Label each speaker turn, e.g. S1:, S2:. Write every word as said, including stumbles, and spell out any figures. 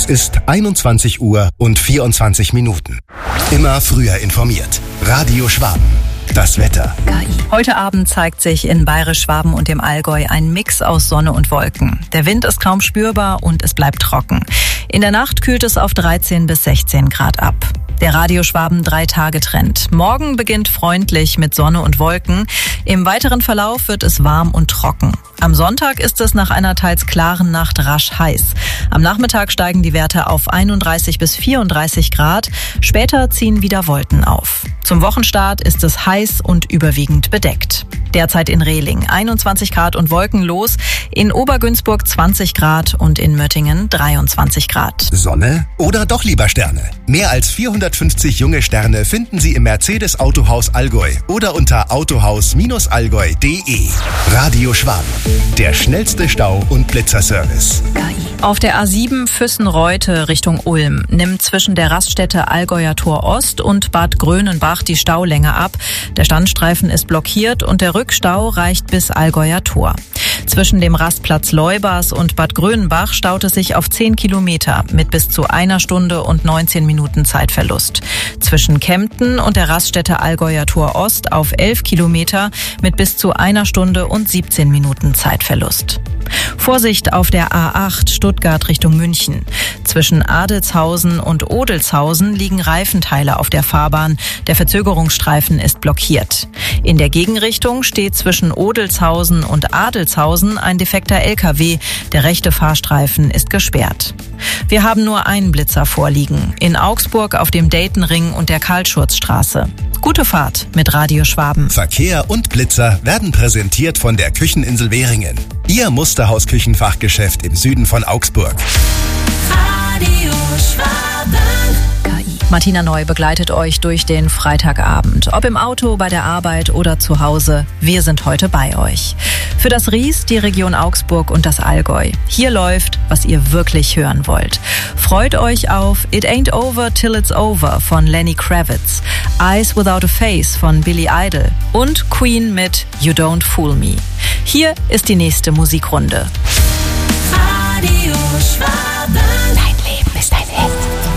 S1: ist einundzwanzig Uhr und vierundzwanzig Minuten. Immer früher informiert. Radio Schwaben. Das Wetter.
S2: Heute Abend zeigt sich in Bayerisch-Schwaben und dem Allgäu ein Mix aus Sonne und Wolken. Der Wind ist kaum spürbar und es bleibt trocken. In der Nacht kühlt es auf dreizehn bis sechzehn Grad ab. Der Radio Schwaben drei-Tage-Trend. Morgen beginnt freundlich mit Sonne und Wolken. Im weiteren Verlauf wird es warm und trocken. Am Sonntag ist es nach einer teils klaren Nacht rasch heiß. Am Nachmittag steigen die Werte auf einunddreißig bis vierunddreißig Grad. Später ziehen wieder Wolken auf. Zum Wochenstart ist es heiß und überwiegend bedeckt. Derzeit in Rehling einundzwanzig Grad und wolkenlos, in Obergünzburg zwanzig Grad und in Möttingen dreiundzwanzig Grad.
S1: Sonne oder doch lieber Sterne? Mehr als vierhundertfünfzig junge Sterne finden Sie im Mercedes Autohaus Allgäu oder unter autohaus allgäu punkt de. Radio Schwaben, der schnellste Stau- und Blitzerservice.
S2: Auf der A sieben Füssen-Reute Richtung Ulm nimmt zwischen der Raststätte Allgäuer Tor Ost und Bad Grönenbach die Staulänge ab. Der Standstreifen ist blockiert und der Rückstau reicht bis Allgäuer Tor. Zwischen dem Rastplatz Leubers und Bad Grönenbach staut es sich auf zehn Kilometer mit bis zu einer Stunde und neunzehn Minuten Zeitverlust. Zwischen Kempten und der Raststätte Allgäuer Tor Ost auf elf Kilometer mit bis zu einer Stunde und siebzehn Minuten Zeitverlust. Vorsicht auf der A acht Stuttgart Richtung München. Zwischen Adelshausen und Odelshausen liegen Reifenteile auf der Fahrbahn. Der Verzögerungsstreifen ist blockiert. In der Gegenrichtung steht zwischen Odelshausen und Adelshausen ein defekter L K W. Der rechte Fahrstreifen ist gesperrt. Wir haben nur einen Blitzer vorliegen. In Augsburg auf dem Daytonring und der Karlschurzstraße. Gute Fahrt mit Radio Schwaben.
S1: Verkehr und Blitzer werden präsentiert von der Kücheninsel Währingen. Ihr Musterhaus-Küchenfachgeschäft im Süden von Augsburg.
S3: Radio Schwaben.
S2: Martina Neu begleitet euch durch den Freitagabend. Ob im Auto, bei der Arbeit oder zu Hause, wir sind heute bei euch. Für das Ries, die Region Augsburg und das Allgäu. Hier läuft, was ihr wirklich hören wollt. Freut euch auf It Ain't Over Till It's Over von Lenny Kravitz, Eyes Without a Face von Billy Idol und Queen mit You Don't Fool Me. Hier ist die nächste Musikrunde.
S3: Radio Schwaben.